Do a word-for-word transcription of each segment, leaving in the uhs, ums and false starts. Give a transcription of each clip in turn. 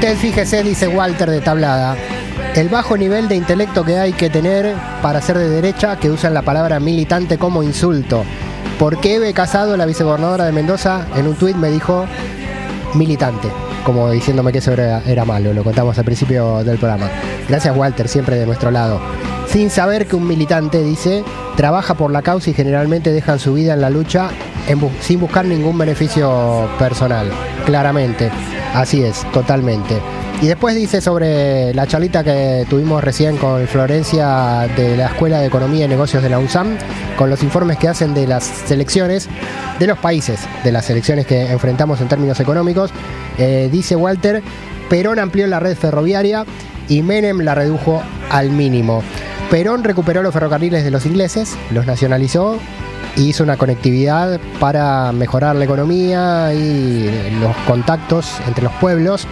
Usted fíjese, dice Walter de Tablada, el bajo nivel de intelecto que hay que tener para ser de derecha, que usan la palabra militante como insulto. Porque Eve Casado, la vicegobernadora de Mendoza, en un tuit me dijo militante, como diciéndome que eso era, era malo. Lo contamos al principio del programa. Gracias, Walter, siempre de nuestro lado. Sin saber que un militante, dice, trabaja por la causa y generalmente dejan su vida en la lucha en bu- sin buscar ningún beneficio personal. Claramente, así es, totalmente. Y después dice sobre la charlita que tuvimos recién con Florencia de la Escuela de Economía y Negocios de la UNSAM, con los informes que hacen de las selecciones, de los países, de las selecciones que enfrentamos en términos económicos. Eh, dice Walter, Perón amplió la red ferroviaria y Menem la redujo al mínimo. Perón recuperó los ferrocarriles de los ingleses, los nacionalizó y hizo una conectividad para mejorar la economía y los contactos entre los pueblos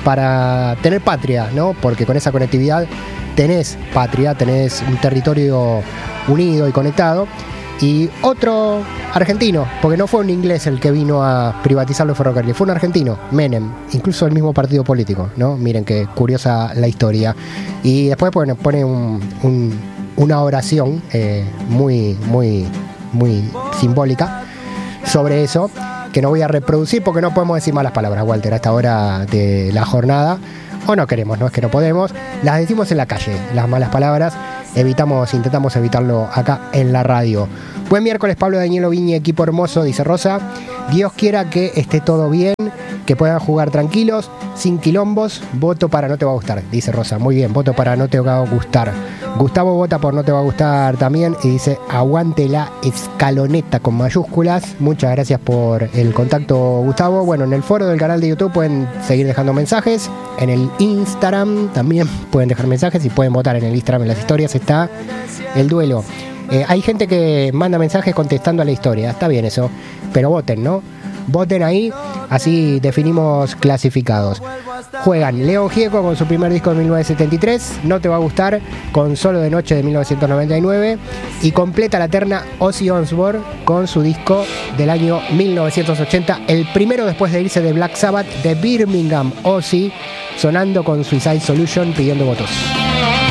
para tener patria, ¿no? Porque con esa conectividad tenés patria, tenés un territorio unido y conectado. Y otro argentino, porque no fue un inglés el que vino a privatizar los ferrocarriles, fue un argentino, Menem, incluso el mismo partido político, ¿no? Miren qué curiosa la historia. Y después pone, pone un, un, una oración eh, muy, muy, muy simbólica sobre eso, que no voy a reproducir porque no podemos decir malas palabras, Walter, a esta hora de la jornada. O no queremos, no es que no podemos. Las decimos en la calle, las malas palabras. Evitamos, intentamos evitarlo acá en la radio. Buen miércoles, Pablo Danielo Viñi, equipo hermoso, dice Rosa. Dios quiera que esté todo bien, que puedan jugar tranquilos, sin quilombos. Voto para No Te Va a Gustar, dice Rosa. Muy bien, voto para No Te Va a Gustar. Gustavo vota por No Te Va a Gustar también y dice aguante la escaloneta con mayúsculas. Muchas gracias por el contacto, Gustavo. Bueno, en el foro del canal de YouTube pueden seguir dejando mensajes. En el Instagram también pueden dejar mensajes y pueden votar en el Instagram. En las historias está el duelo. Eh, hay gente que manda mensajes contestando a la historia. Está bien eso, pero voten, ¿no? Voten ahí, así definimos clasificados. Juegan León Gieco con su primer disco de mil novecientos setenta y tres, No Te Va a Gustar con Solo de Noche de mil novecientos noventa y nueve y completa la terna Ozzy Osbourne con su disco del año mil novecientos ochenta, el primero después de irse de Black Sabbath, de Birmingham. Ozzy sonando con Suicide Solution pidiendo votos.